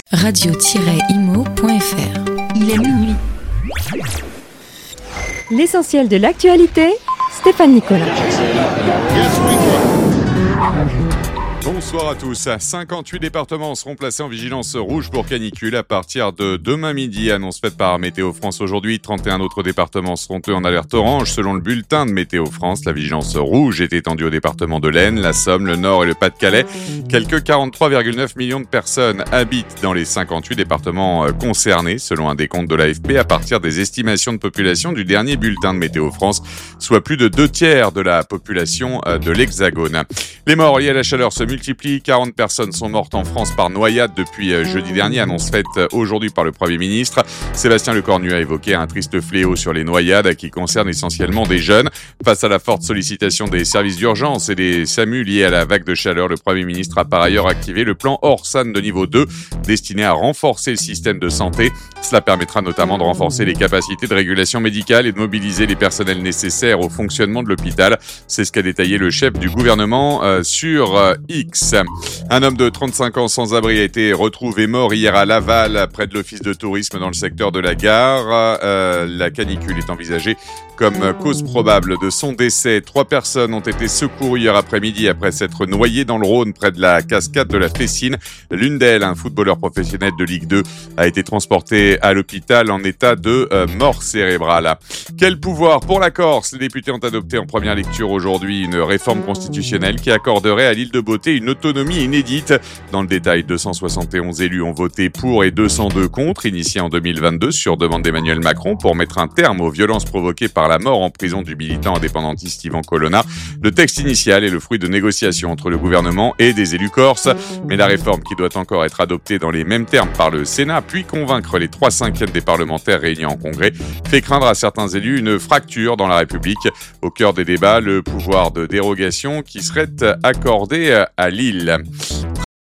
radio-imo.fr. Il est minuit. L'essentiel de l'actualité, Stéphane Nicolas. Bonsoir à tous. 58 départements seront placés en vigilance rouge pour canicule à partir de demain midi. Annonce faite par Météo France aujourd'hui. 31 autres départements seront eux en alerte orange selon le bulletin de Météo France. La vigilance rouge est étendue aux départements de l'Aisne, la Somme, le Nord et le Pas-de-Calais. Quelques 43,9 millions de personnes habitent dans les 58 départements concernés selon un décompte de l'AFP à partir des estimations de population du dernier bulletin de Météo France, soit plus de 2/3 de la population de l'Hexagone. Les morts liés à la chaleur se multiplient. 40 personnes sont mortes en France par noyade depuis jeudi dernier, annonce faite aujourd'hui par le Premier ministre. Sébastien Lecornu a évoqué un triste fléau sur les noyades qui concerne essentiellement des jeunes. Face à la forte sollicitation des services d'urgence et des SAMU liés à la vague de chaleur, le Premier ministre a par ailleurs activé le plan Orsan de niveau 2, destiné à renforcer le système de santé. Cela permettra notamment de renforcer les capacités de régulation médicale et de mobiliser les personnels nécessaires au fonctionnement de l'hôpital. C'est ce qu'a détaillé le chef du gouvernement sur X. Un homme de 35 ans sans abri a été retrouvé mort hier à Laval, près de l'office de tourisme dans le secteur de la gare. La canicule est envisagée comme cause probable de son décès. 3 personnes ont été secourues hier après-midi après s'être noyées dans le Rhône près de la cascade de la Fessine. L'une d'elles, un footballeur professionnel de Ligue 2, a été transporté à l'hôpital en état de mort cérébrale. Quel pouvoir pour la Corse? Les députés ont adopté en première lecture aujourd'hui une réforme constitutionnelle qui accorderait à l'île de Beauté une autonomie inédite. Dans le détail, 271 élus ont voté pour et 202 contre, initié en 2022 sur demande d'Emmanuel Macron pour mettre un terme aux violences provoquées par la mort en prison du militant indépendantiste Ivan Colonna. Le texte initial est le fruit de négociations entre le gouvernement et des élus corses, mais la réforme, qui doit encore être adoptée dans les mêmes termes par le Sénat, puis convaincre les 3/5 des parlementaires réunis en congrès, fait craindre à certains élus une fracture dans la République. Au cœur des débats, le pouvoir de dérogation qui serait accordé à l'île.